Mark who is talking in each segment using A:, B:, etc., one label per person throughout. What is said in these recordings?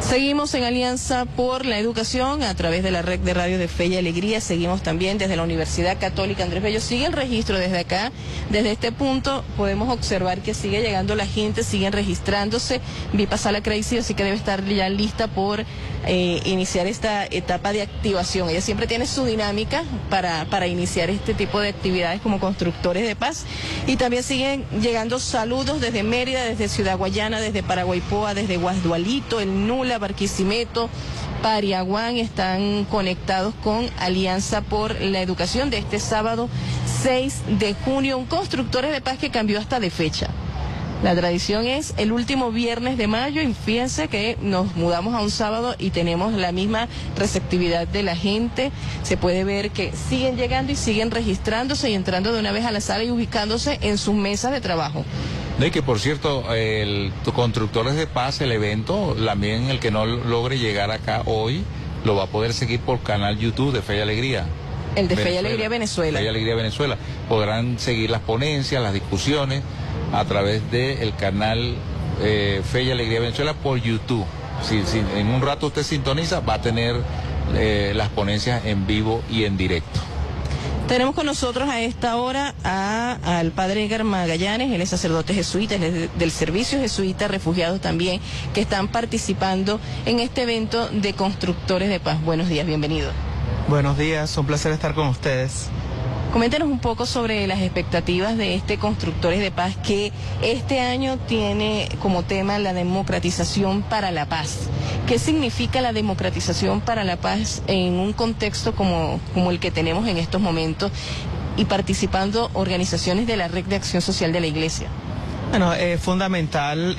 A: Seguimos en Alianza por la Educación a través de la red de radio de Fe y Alegría. Seguimos también desde la Universidad Católica Andrés Bello. Sigue el registro desde acá. Desde este punto podemos observar que sigue llegando la gente, siguen registrándose. Vi pasar la Crazy, así que debe estar ya lista por iniciar esta etapa de activación. Ella siempre tiene su dinámica para iniciar este tipo de actividades como constructores de paz. Y también siguen llegando saludos desde Mérida, desde Ciudad Guayana, desde Paraguaypoa, desde Guasdualito, el Nula, Barquisimeto, Pariaguán, están conectados con Alianza por la Educación de este sábado 6 de junio, un Constructores de Paz que cambió hasta de fecha. La tradición es el último viernes de mayo y fíjense que nos mudamos a un sábado y tenemos la misma receptividad de la gente. Se puede ver que siguen llegando y siguen registrándose y entrando de una vez a la sala y ubicándose en sus mesas de trabajo.
B: Y que por cierto, el Constructores de Paz, el evento, también el que no logre llegar acá hoy, lo va a poder seguir por canal YouTube de Fe y Alegría.
A: El de Fe y Alegría Venezuela.
B: Fe y Alegría Venezuela. Podrán seguir las ponencias, las discusiones a través del canal Fe y Alegría Venezuela por YouTube. Si en un rato usted sintoniza, va a tener las ponencias en vivo y en directo.
A: Tenemos con nosotros a esta hora al padre Edgar Magallanes, él es sacerdote jesuita, él es del Servicio Jesuita, refugiados también, que están participando en este evento de Constructores de Paz. Buenos días, bienvenido.
C: Buenos días, un placer estar con ustedes.
A: Coméntenos un poco sobre las expectativas de este Constructores de Paz que este año tiene como tema la democratización para la paz. ¿Qué significa la democratización para la paz en un contexto como el que tenemos en estos momentos y participando organizaciones de la Red de Acción Social de la Iglesia?
C: Bueno, es fundamental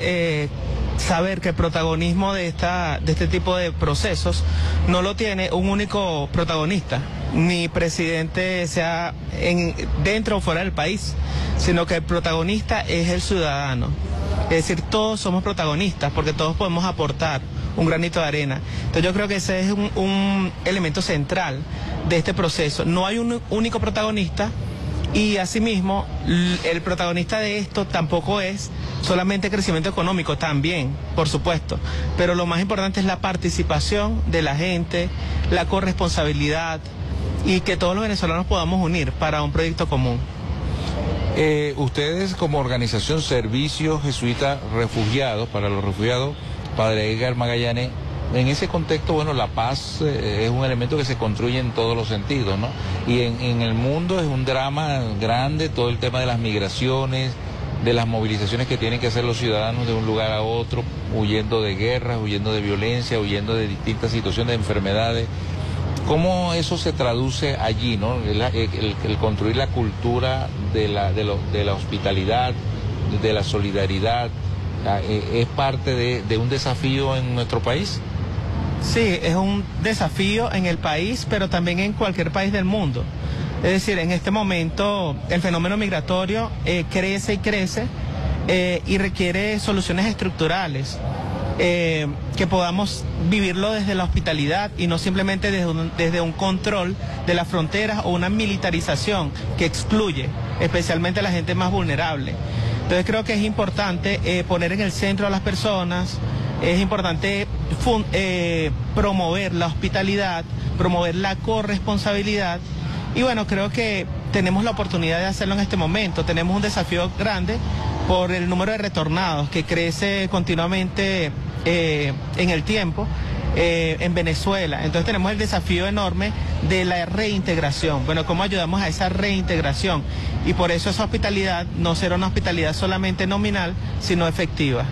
C: saber que el protagonismo de este tipo de procesos no lo tiene un único protagonista, ni presidente sea dentro o fuera del país, sino que el protagonista es el ciudadano. Es decir, todos somos protagonistas porque todos podemos aportar un granito de arena. Entonces yo creo que ese es un elemento central de este proceso. No hay un único protagonista y asimismo el protagonista de esto tampoco es solamente crecimiento económico, también, por supuesto, pero lo más importante es la participación de la gente, la corresponsabilidad y que todos los venezolanos podamos unir para un proyecto común.
B: Ustedes como organización Servicio Jesuita Refugiados, para los refugiados, padre Edgar Magallanes, en ese contexto, bueno, la paz es un elemento que se construye en todos los sentidos, ¿no? Y en el mundo es un drama grande todo el tema de las migraciones, de las movilizaciones que tienen que hacer los ciudadanos de un lugar a otro, huyendo de guerras, huyendo de violencia, huyendo de distintas situaciones de enfermedades. ¿Cómo eso se traduce allí, ¿no? El construir la cultura de la hospitalidad, de la solidaridad, ¿es parte de un desafío en nuestro país?
C: Sí, es un desafío en el país, pero también en cualquier país del mundo. Es decir, en este momento el fenómeno migratorio crece y crece y requiere soluciones estructurales, que podamos vivirlo desde la hospitalidad y no simplemente desde un control de las fronteras o una militarización que excluye especialmente a la gente más vulnerable. Entonces creo que es importante poner en el centro a las personas, es importante promover la hospitalidad, promover la corresponsabilidad y bueno, creo que tenemos la oportunidad de hacerlo en este momento. Tenemos un desafío grande por el número de retornados que crece continuamente en el tiempo en Venezuela. Entonces tenemos el desafío enorme de la reintegración. Bueno, ¿cómo ayudamos a esa reintegración? Y por eso esa hospitalidad no será una hospitalidad solamente nominal, sino efectiva.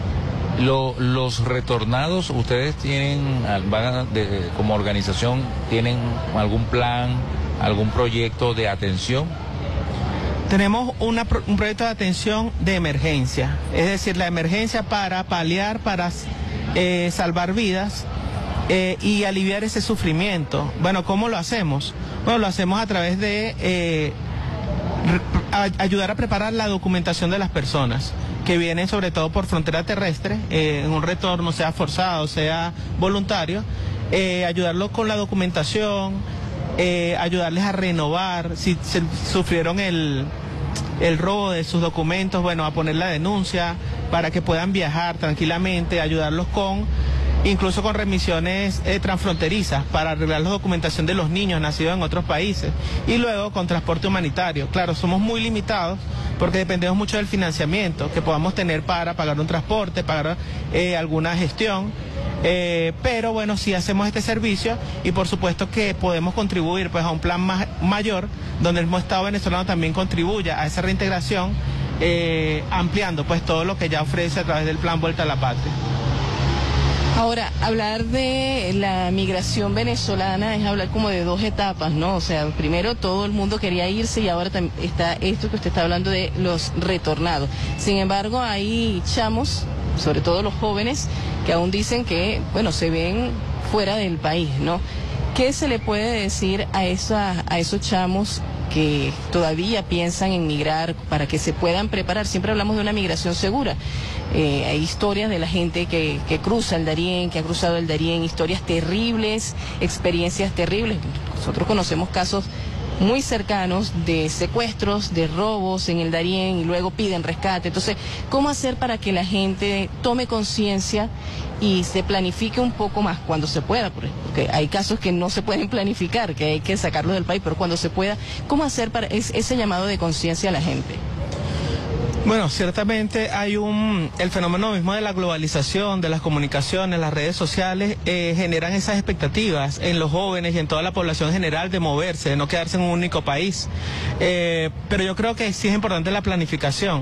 B: Los retornados, ¿ustedes tienen, como organización, tienen algún plan, algún proyecto de atención?
C: Tenemos un proyecto de atención de emergencia, es decir, la emergencia para paliar, para salvar vidas y aliviar ese sufrimiento. Bueno, ¿cómo lo hacemos? Bueno, lo hacemos a través de ayudar a preparar la documentación de las personas que vienen sobre todo por frontera terrestre, en un retorno, sea forzado, sea voluntario, ayudarlos con la documentación, ayudarles a renovar, si sufrieron el robo de sus documentos, bueno, a poner la denuncia para que puedan viajar tranquilamente, ayudarlos con incluso con remisiones transfronterizas para arreglar la documentación de los niños nacidos en otros países, y luego con transporte humanitario. Claro, somos muy limitados porque dependemos mucho del financiamiento que podamos tener para pagar un transporte, pagar alguna gestión. Pero bueno, sí hacemos este servicio y por supuesto que podemos contribuir pues a un plan mayor donde el Estado venezolano también contribuya a esa reintegración, ampliando pues todo lo que ya ofrece a través del plan Vuelta a la Patria.
A: Ahora, hablar de la migración venezolana es hablar como de dos etapas, ¿no? O sea, primero todo el mundo quería irse y ahora está esto que usted está hablando de los retornados. Sin embargo, hay chamos, sobre todo los jóvenes, que aún dicen que, bueno, se ven fuera del país, ¿no? ¿Qué se le puede decir a esos chamos que todavía piensan en migrar para que se puedan preparar? Siempre hablamos de una migración segura. Hay historias de la gente que cruza el Darién, que ha cruzado el Darién, historias terribles, experiencias terribles. Nosotros conocemos casos muy cercanos de secuestros, de robos en el Darién y luego piden rescate. Entonces, ¿cómo hacer para que la gente tome conciencia y se planifique un poco más cuando se pueda? Porque hay casos que no se pueden planificar, que hay que sacarlos del país, pero cuando se pueda, ¿cómo hacer para ese llamado de conciencia a la gente?
C: Bueno, ciertamente hay el fenómeno mismo de la globalización, de las comunicaciones, las redes sociales, generan esas expectativas en los jóvenes y en toda la población general de moverse, de no quedarse en un único país. Pero yo creo que sí es importante la planificación.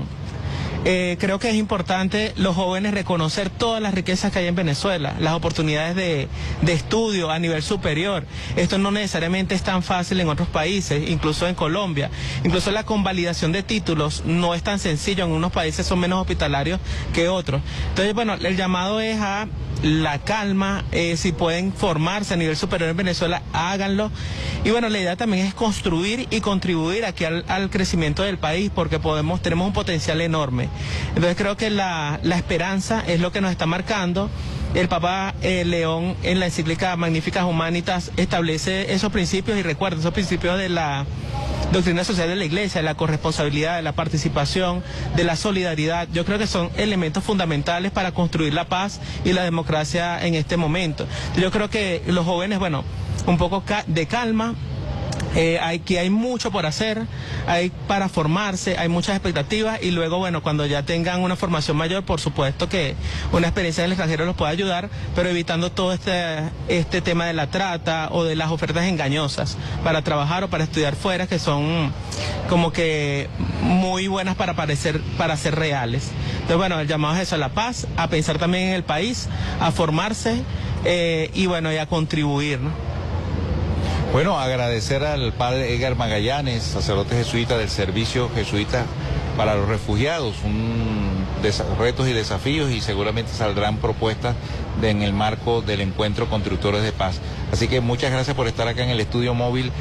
C: Creo que es importante los jóvenes reconocer todas las riquezas que hay en Venezuela, las oportunidades de estudio a nivel superior. Esto no necesariamente es tan fácil en otros países, incluso en Colombia. Incluso la convalidación de títulos no es tan sencillo, en unos países son menos hospitalarios que otros. Entonces, bueno, el llamado es a la calma, si pueden formarse a nivel superior en Venezuela, háganlo. Y bueno, la idea también es construir y contribuir aquí al crecimiento del país, porque tenemos un potencial enorme. Entonces creo que la esperanza es lo que nos está marcando. El Papa León en la encíclica Magnificat Humanitas establece esos principios y recuerda esos principios de la doctrina social de la Iglesia, de la corresponsabilidad, de la participación, de la solidaridad. Yo creo que son elementos fundamentales para construir la paz y la democracia en este momento. Yo creo que los jóvenes, bueno, un poco de calma. Hay mucho por hacer, hay para formarse, hay muchas expectativas y luego, bueno, cuando ya tengan una formación mayor, por supuesto que una experiencia en el extranjero los puede ayudar, pero evitando todo este tema de la trata o de las ofertas engañosas para trabajar o para estudiar fuera, que son como que muy buenas para ser reales. Entonces, bueno, el llamado es eso, a la paz, a pensar también en el país, a formarse y bueno, y a contribuir, ¿no?
B: Bueno, agradecer al padre Edgar Magallanes, sacerdote jesuita del Servicio Jesuita para los Refugiados, retos y desafíos, y seguramente saldrán propuestas en el marco del encuentro Constructores de Paz. Así que muchas gracias por estar acá en el estudio móvil.